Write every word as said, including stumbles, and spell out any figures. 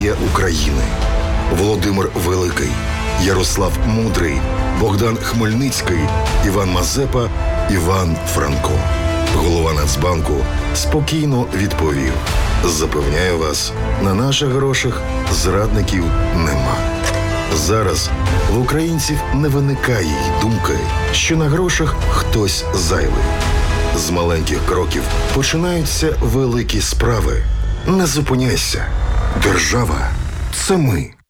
України. Володимир Великий, Ярослав Мудрий, Богдан Хмельницький, Іван Мазепа, Іван Франко. Голова Нацбанку спокійно відповів: запевняю вас, на наших грошах зрадників нема. Зараз в українців не виникає й думки, що на грошах хтось зайвий. З маленьких кроків починаються великі справи. Не зупиняйся. Держава – це ми.